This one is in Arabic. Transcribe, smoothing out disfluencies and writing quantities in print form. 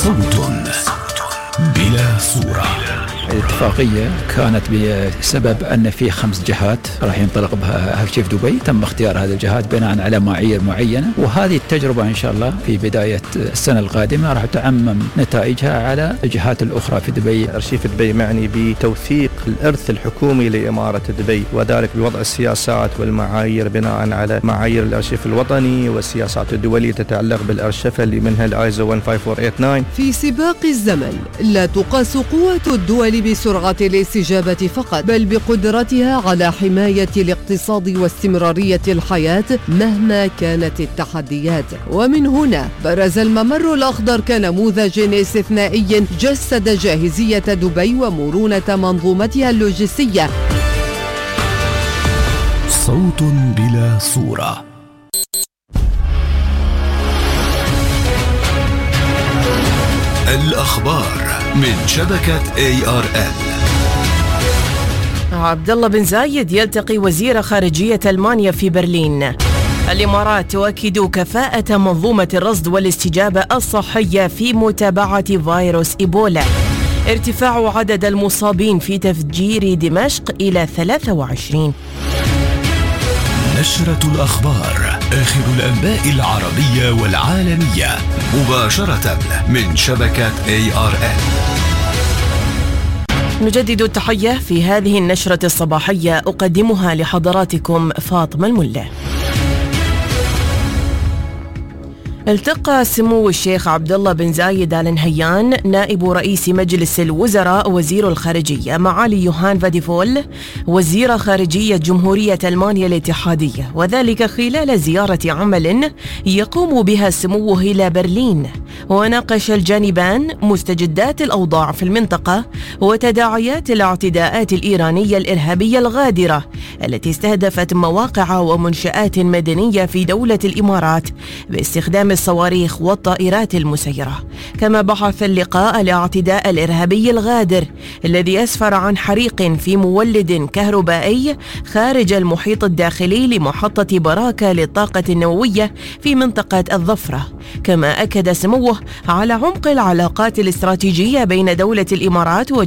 صوت بلا صورة. الاتفاقية كانت بسبب أن في 5 جهات راح ينطلق بها أرشيف دبي، تم اختيار هذه الجهات بناء على معايير معينة، وهذه التجربة إن شاء الله في بداية السنة القادمة راح تعمم نتائجها على الجهات الأخرى في دبي. أرشيف دبي معني بتوثيق الإرث الحكومي لإمارة دبي، وذلك بوضع السياسات والمعايير بناء على معايير الأرشيف الوطني والسياسات الدولية تتعلق بالأرشفة اللي منها الآيزو 15489. في سباق الزمن لا تقاس قوة الدول بسرعة الاستجابة فقط، بل بقدرتها على حماية الاقتصاد واستمرارية الحياة مهما كانت التحديات. ومن هنا برز الممر الأخضر كنموذج استثنائي جسد جاهزية دبي ومرونة منظومتها اللوجستية. صوت بلا صورة. الأخبار من شبكة ARN. عبد الله بن زايد يلتقي وزير خارجية ألمانيا في برلين. الإمارات تؤكد كفاءة منظومة الرصد والاستجابة الصحية في متابعة فيروس إيبولا. ارتفاع عدد المصابين في تفجير دمشق إلى 23. نشرة الأخبار، آخر الأنباء العربية والعالمية مباشرة من شبكة ARN. نجدد التحية في هذه النشرة الصباحية، أقدمها لحضراتكم فاطمة الملا. التقى سمو الشيخ عبد الله بن زايد آل نهيان نائب رئيس مجلس الوزراء وزير الخارجية معالي يوهان فاديفول وزير خارجية جمهورية ألمانيا الاتحادية، وذلك خلال زيارة عمل يقوم بها سموه إلى برلين. وناقش الجانبان مستجدات الأوضاع في المنطقة وتداعيات الاعتداءات الإيرانية الإرهابية الغادرة التي استهدفت مواقع ومنشآت مدنية في دولة الإمارات باستخدام الصواريخ والطائرات المسيرة. كما بحث اللقاء الاعتداء الإرهابي الغادر الذي أسفر عن حريق في مولد كهربائي خارج المحيط الداخلي لمحطة براكة للطاقة النووية في منطقة الظفرة. كما أكد سموه على عمق العلاقات الاستراتيجية بين دولة الإمارات